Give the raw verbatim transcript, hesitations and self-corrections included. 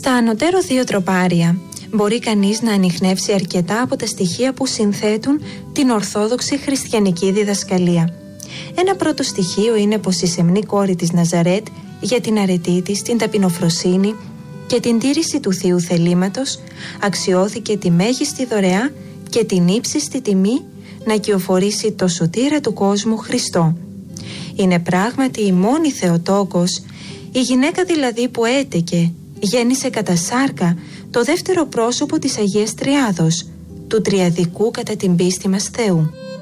Στα ανωτέρω δύο τροπάρια μπορεί κανείς να ανιχνεύσει αρκετά από τα στοιχεία που συνθέτουν την ορθόδοξη χριστιανική διδασκαλία. Ένα πρώτο στοιχείο είναι πως η σεμνή κόρη της Ναζαρέτ, για την αρετή της, την ταπεινοφροσύνη και την τήρηση του θείου θελήματος, αξιώθηκε τη μέγιστη δωρεά και την ύψιστη τιμή να κυοφορήσει το σωτήρα του κόσμου Χριστό. Είναι πράγματι η μόνη Θεοτόκος, η γυναίκα δηλαδή που έτεκε, γέννησε κατά σάρκα το δεύτερο πρόσωπο της Αγίας Τριάδος, του τριαδικού κατά την πίστη μας Θεού.